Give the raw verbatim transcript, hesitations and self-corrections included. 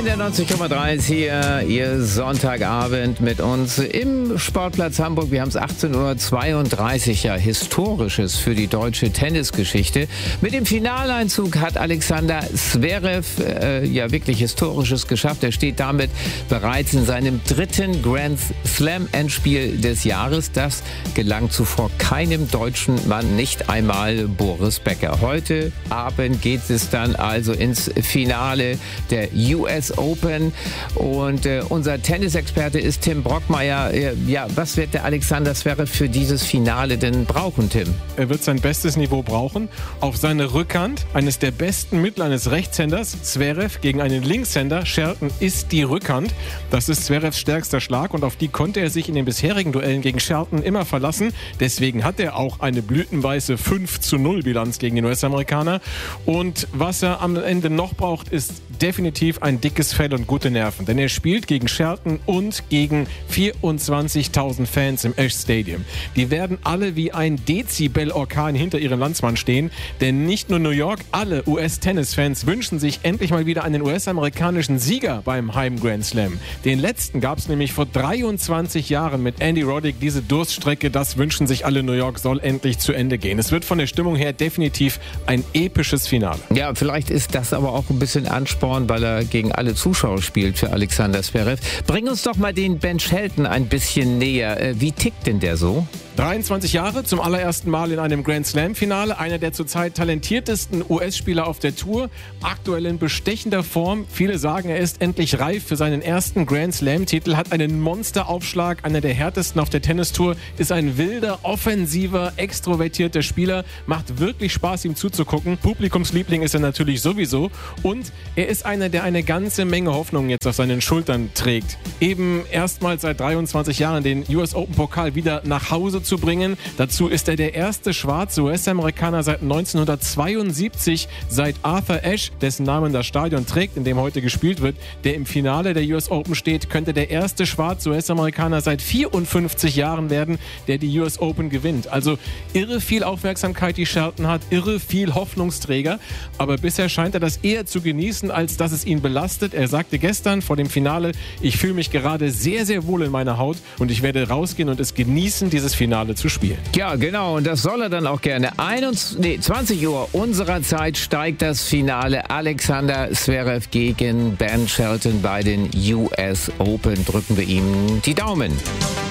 N D R neunzig Komma drei ist hier, Ihr Sonntagabend mit uns im Sportplatz Hamburg. Wir haben es achtzehn Uhr zweiunddreißig, ja, Historisches für die deutsche Tennisgeschichte. Mit dem Finaleinzug hat Alexander Zverev äh, ja wirklich Historisches geschafft. Er steht damit bereits in seinem dritten Grand Slam Endspiel des Jahres. Das gelang zuvor keinem deutschen Mann, nicht einmal Boris Becker. Heute Abend geht es dann also ins Finale der U S Open und äh, unser Tennisexperte ist Tim Brockmeier. Äh, ja, was wird der Alexander Zverev für dieses Finale denn brauchen, Tim? Er wird sein bestes Niveau brauchen. Auf seine Rückhand eines der besten Mittel eines Rechtshänders, Zverev, gegen einen Linkshänder, Shelton, ist die Rückhand. Das ist Zverevs stärkster Schlag und auf die konnte er sich in den bisherigen Duellen gegen Shelton immer verlassen. Deswegen hat er auch eine blütenweiße fünf zu null Bilanz gegen den U S-Amerikaner. Und was er am Ende noch braucht, ist definitiv ein dickes Fell und gute Nerven. Denn er spielt gegen Shelton und gegen vierundzwanzigtausend Fans im Ash Stadium. Die werden alle wie ein Dezibel-Orkan hinter ihrem Landsmann stehen. Denn nicht nur New York, alle U S-Tennis-Fans wünschen sich endlich mal wieder einen U S-amerikanischen Sieger beim Heim-Grand Slam. Den letzten gab es nämlich vor dreiundzwanzig Jahren mit Andy Roddick. Diese Durststrecke, das wünschen sich alle. New York soll endlich zu Ende gehen. Es wird von der Stimmung her definitiv ein episches Finale. Ja, vielleicht ist das aber auch ein bisschen Ansporn, weil er gegen alle Zuschauer spielt für Alexander Zverev. Bring uns doch mal den Ben Shelton ein bisschen näher. Wie tickt denn der so? dreiundzwanzig Jahre, zum allerersten Mal in einem Grand Slam-Finale. Einer der zurzeit talentiertesten U S-Spieler auf der Tour. Aktuell in bestechender Form. Viele sagen, er ist endlich reif für seinen ersten Grand Slam-Titel. Hat einen Monsteraufschlag, einer der härtesten auf der Tennistour. Ist ein wilder, offensiver, extrovertierter Spieler. Macht wirklich Spaß, ihm zuzugucken. Publikumsliebling ist er natürlich sowieso. Und er ist einer, der eine ganze Menge Hoffnung jetzt auf seinen Schultern trägt. Eben erstmals seit dreiundzwanzig Jahren den U S Open-Pokal wieder nach Hause zu bringen. Dazu ist er der erste schwarze U S-Amerikaner seit neunzehnhundertzweiundsiebzig, seit Arthur Ashe, dessen Namen das Stadion trägt, in dem heute gespielt wird, der im Finale der U S Open steht, könnte der erste schwarze U S-Amerikaner seit vierundfünfzig Jahren werden, der die U S Open gewinnt. Also irre viel Aufmerksamkeit, die Shelton hat, irre viel Hoffnungsträger, aber bisher scheint er das eher zu genießen, als dass es ihn belastet. Er sagte gestern vor dem Finale, ich fühle mich gerade sehr, sehr wohl in meiner Haut und ich werde rausgehen und es genießen, dieses Finale zu spielen. Ja, genau, und das soll er dann auch gerne. einundzwanzig, nee, zwanzig Uhr unserer Zeit steigt das Finale. Alexander Zverev gegen Ben Shelton bei den U S Open. Drücken wir ihm die Daumen.